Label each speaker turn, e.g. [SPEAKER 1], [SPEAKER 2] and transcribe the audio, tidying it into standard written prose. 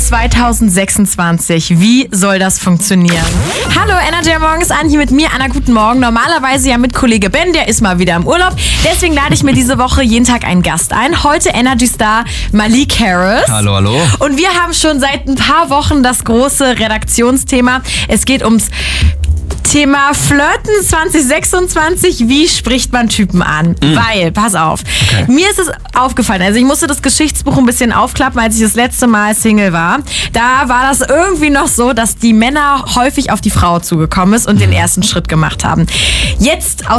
[SPEAKER 1] 2026. Wie soll das funktionieren? Hallo, Energy Morgen ist an, hier mit mir, Anna, guten Morgen. Normalerweise ja mit Kollege Ben, der ist mal wieder im Urlaub. Deswegen lade ich mir diese Woche jeden Tag einen Gast ein. Heute Energy Star Malik Harris.
[SPEAKER 2] Hallo, hallo.
[SPEAKER 1] Und wir haben schon seit ein paar Wochen das große Redaktionsthema. Es geht ums Thema Flirten 2026, wie spricht man Typen an? Weil, pass auf, mir ist es aufgefallen, also ich musste das Geschichtsbuch ein bisschen aufklappen, als ich das letzte Mal Single war. Da war das irgendwie noch so, dass die Männer häufig auf die Frau zugekommen ist und den ersten Schritt gemacht haben. Jetzt